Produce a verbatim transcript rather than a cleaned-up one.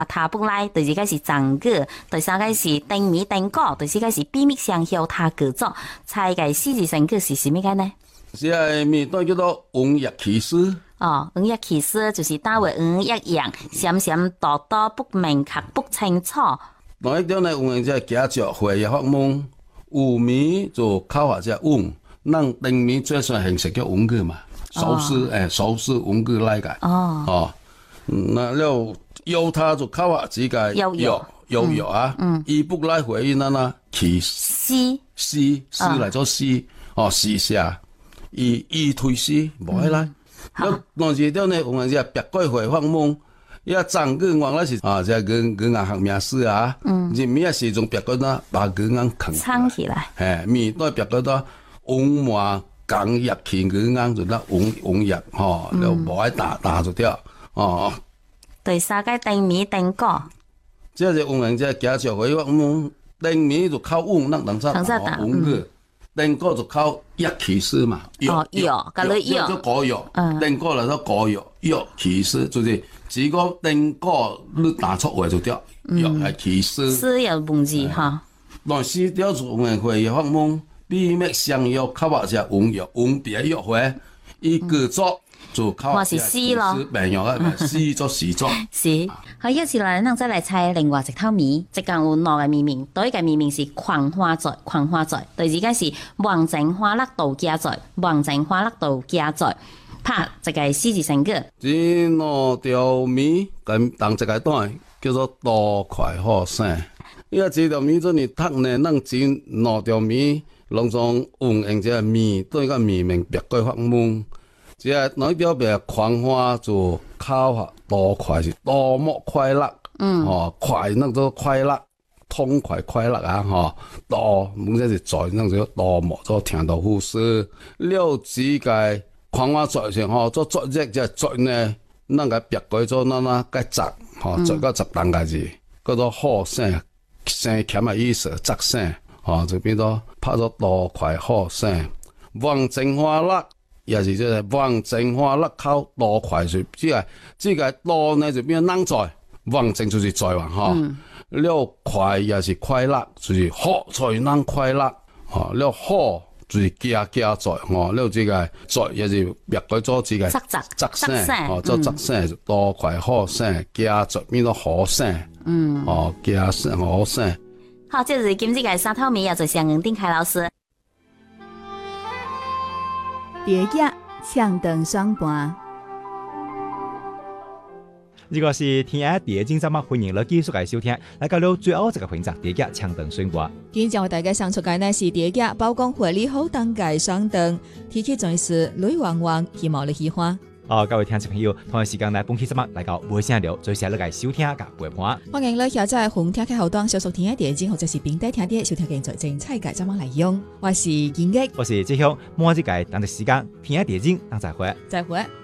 啊，他不來，就是個是長歌，第三個是定米定歌，第四個是秘密上校他歌作，猜個四字成歌是什麼個呢？ 是啊，面段叫做黃日騎師。 哦，黃日騎師就是打為黃日樣，閃閃躲躲不明確不清楚。 另一點呢，有人就假著會嘅發夢，有米就靠下只黃，咱定米最算形式叫黃歌嘛，手勢誒手勢黃歌來個。哦。哦，那了由他就靠下只個有有有有啊，伊不來回應咱啦，騎師師師來做師，哦師下。伊伊推師無喺來，了當時了呢，有人只別過回發夢，伊啊長個原來是啊，即係佢佢硬學名師啊，入面啊時仲別過呾把佢硬扛撐起來， 嘿，面都別過呾黃麻鋼葉起佢硬就呾黃黃葉，吼，了無喺打打咗掉，哦。 對，三個定米定歌， 即係有人只假著回發夢，定米就靠黃，咱當初黃個。定歌就靠一騎師嘛， 哦藥，嗰類藥， 就果藥，定歌嚟咗果藥，藥騎師就是只個定歌你打出嚟就掉，藥係騎師。師有文字哈， 但是掉出嚟會有發夢，秘密上藥靠或者黃藥，黃別藥會，伊歌作就靠。 我是詩咯， 病藥啊，詩作詩作。 是，好，一次嚟，咱再嚟猜另外一套謎，即講有兩個謎面，第一個謎面是狂花罪，狂花罪，第二個是忘情花落度假罪，忘情花落度假罪，拍一個四字成語。 這兩條謎咁當一個段叫做多快好省，因為這條謎做你讀呢，咱真兩條謎，攏總運用這謎對個謎面別個發夢。即係那表邊狂花就靠下多快是多麼快樂，嗯，哦快那個快樂，痛快快樂啊，吼多，唔即是在那個多麼做聽到故事，了解個狂花在上吼做作業就作呢，那個別個做那那個集，吼做個集當個字，叫做好省，省欠嘅意思，集省，吼就變咗拍咗多快好省，忘情花落。也是即係忘情花落靠多快水，即係即係多呢就變能在，忘情就是在嘛哈。了快也是快樂，就是好才能快樂，哈了好就是加加在，哦了即個在也是別個做即個側側側聲， 哦做側聲多快好聲，加在變到好聲，嗯，哦加聲好聲。 好，這是今日嘅三套謎，也就向吳定凱老師。 蝶仔唱燈雙盤， 呢個是天下蝶精節目，歡迎你繼續嚟收聽。嚟到了最後一個環節，蝶仔唱燈雙盤。 今日為大家送出嘅呢是蝶仔包公回禮後當街雙燈，天氣仲是雷汪汪，希望你喜歡。 哦，各位聽眾朋友，同一時間嚟本期節目嚟到微信聊，最先嚟個收聽嘅陪伴。 歡迎你下載紅聽嘅後端，小熟天下蝶精或者是平底聽啲收聽嘅最精彩嘅節目內容。我是建益， 我是志雄，每一個當嘅時間，天下蝶精，當再會， 再會。